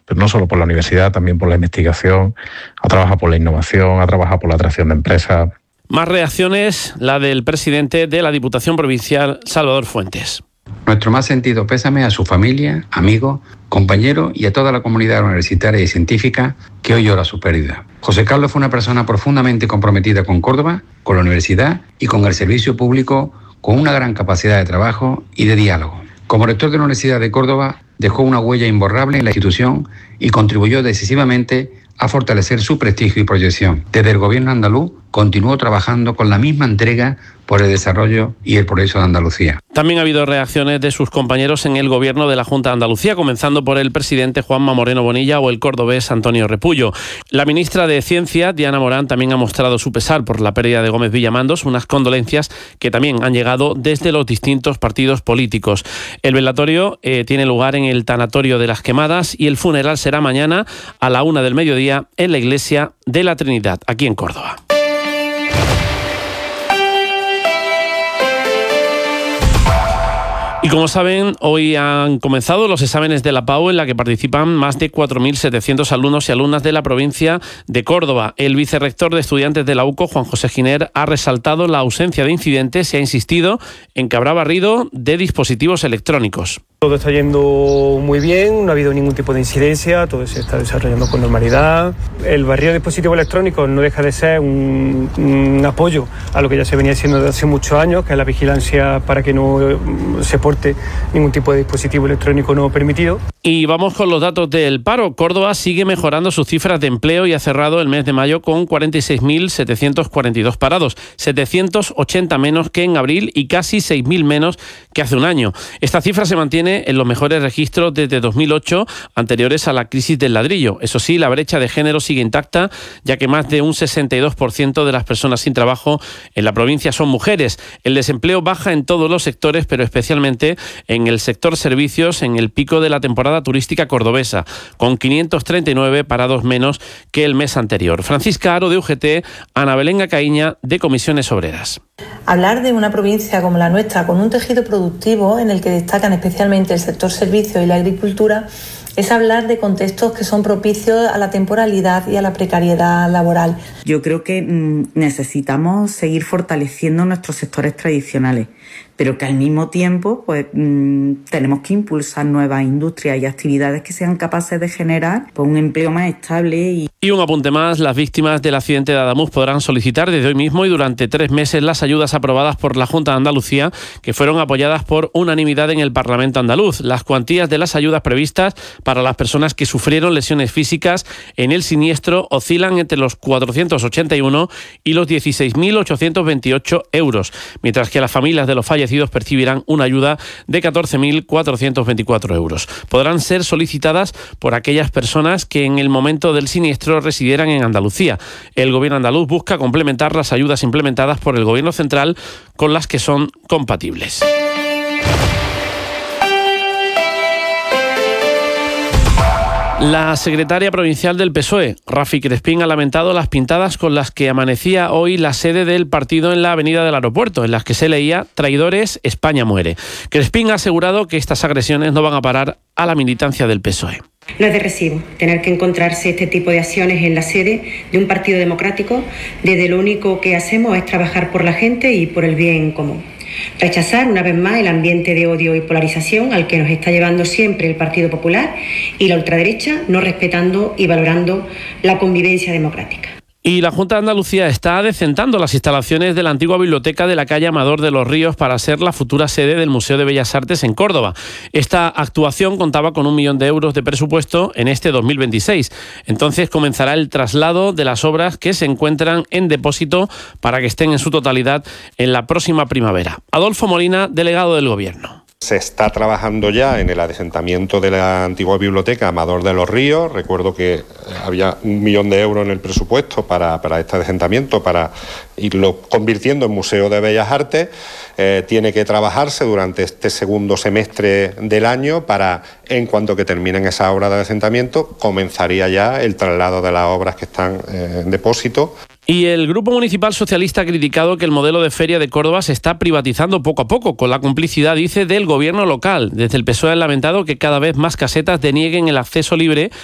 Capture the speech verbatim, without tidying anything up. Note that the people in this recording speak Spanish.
pero no solo por la universidad, también por la investigación, ha trabajado por la innovación, ha trabajado por la atracción de empresas. Más reacciones, la del presidente de la Diputación Provincial, Salvador Fuentes. Nuestro más sentido pésame a su familia, amigos, compañeros y a toda la comunidad universitaria y científica que hoy llora su pérdida. José Carlos fue una persona profundamente comprometida con Córdoba, con la universidad y con el servicio público, con una gran capacidad de trabajo y de diálogo. Como rector de la Universidad de Córdoba, dejó una huella imborrable en la institución y contribuyó decisivamente a fortalecer su prestigio y proyección. Desde el gobierno andaluz continuó trabajando con la misma entrega por el desarrollo y el progreso de Andalucía. También ha habido reacciones de sus compañeros en el gobierno de la Junta de Andalucía, comenzando por el presidente Juanma Moreno Bonilla o el cordobés Antonio Repullo. La ministra de Ciencia, Diana Morán, también ha mostrado su pesar por la pérdida de Gómez Villamandos, unas condolencias que también han llegado desde los distintos partidos políticos. El velatorio eh, tiene lugar en el tanatorio de Las Quemadas y el funeral será mañana a la una del mediodía en la iglesia de la Trinidad, aquí en Córdoba. Y como saben, hoy han comenzado los exámenes de la PAU en la que participan más de cuatro mil setecientos alumnos y alumnas de la provincia de Córdoba. El vicerrector de estudiantes de la U C O, Juan José Giner, ha resaltado la ausencia de incidentes y ha insistido en que habrá barrido de dispositivos electrónicos. Todo está yendo muy bien, no ha habido ningún tipo de incidencia, todo se está desarrollando con normalidad. El barrido de dispositivos electrónicos no deja de ser un, un apoyo a lo que ya se venía haciendo desde hace muchos años, que es la vigilancia para que no se porte ningún tipo de dispositivo electrónico no permitido. Y vamos con los datos del paro. Córdoba sigue mejorando sus cifras de empleo y ha cerrado el mes de mayo con cuarenta y seis mil setecientos cuarenta y dos parados, setecientos ochenta menos que en abril y casi seis mil menos que hace un año. Esta cifra se mantiene en los mejores registros desde dos mil ocho, anteriores a la crisis del ladrillo. Eso sí, la brecha de género sigue intacta, ya que más de un sesenta y dos por ciento de las personas sin trabajo en la provincia son mujeres. El desempleo baja en todos los sectores, pero especialmente en el sector servicios, en el pico de la temporada turística cordobesa, con quinientos treinta y nueve parados menos que el mes anterior. Francisca Aro de U G T, Ana Belén Caíña de Comisiones Obreras. Hablar de una provincia como la nuestra, con un tejido productivo en el que destacan especialmente el sector servicios y la agricultura, es hablar de contextos que son propicios a la temporalidad y a la precariedad laboral. Yo creo que mmm, necesitamos seguir fortaleciendo nuestros sectores tradicionales, pero que al mismo tiempo pues mmm, tenemos que impulsar nuevas industrias y actividades que sean capaces de generar pues, un empleo más estable. Y... y un apunte más, las víctimas del accidente de Adamuz podrán solicitar desde hoy mismo y durante tres meses las ayudas aprobadas por la Junta de Andalucía, que fueron apoyadas por unanimidad en el Parlamento andaluz. Las cuantías de las ayudas previstas para las personas que sufrieron lesiones físicas en el siniestro oscilan entre los cuatrocientos ochenta y uno y los dieciséis mil ochocientos veintiocho euros, mientras que las familias de los fallecidos percibirán una ayuda de catorce mil cuatrocientos veinticuatro euros. Podrán ser solicitadas por aquellas personas que en el momento del siniestro residieran en Andalucía. El gobierno andaluz busca complementar las ayudas implementadas por el gobierno central con las que son compatibles. La secretaria provincial del P S O E, Rafi Crespín, ha lamentado las pintadas con las que amanecía hoy la sede del partido en la avenida del aeropuerto, en las que se leía "Traidores, España muere". Crespín ha asegurado que estas agresiones no van a parar a la militancia del P S O E. No es de recibo tener que encontrarse este tipo de acciones en la sede de un partido democrático, desde lo único que hacemos es trabajar por la gente y por el bien común. Rechazar una vez más el ambiente de odio y polarización al que nos está llevando siempre el Partido Popular y la ultraderecha, no respetando y valorando la convivencia democrática. Y la Junta de Andalucía está adecentando las instalaciones de la antigua biblioteca de la calle Amador de los Ríos para ser la futura sede del Museo de Bellas Artes en Córdoba. Esta actuación contaba con un millón de euros de presupuesto en este dos mil veintiséis. Entonces comenzará el traslado de las obras que se encuentran en depósito para que estén en su totalidad en la próxima primavera. Adolfo Molina, delegado del Gobierno. Se está trabajando ya en el adesentamiento de la antigua biblioteca Amador de los Ríos. Recuerdo que había un millón de euros en el presupuesto para, para este adesentamiento, para irlo convirtiendo en Museo de Bellas Artes. Eh, tiene que trabajarse durante este segundo semestre del año para, en cuanto que terminen esas obras de adesentamiento, comenzaría ya el traslado de las obras que están eh, en depósito. Y el Grupo Municipal Socialista ha criticado que el modelo de feria de Córdoba se está privatizando poco a poco, con la complicidad, dice, del gobierno local. Desde el P S O E han lamentado que cada vez más casetas denieguen el acceso libre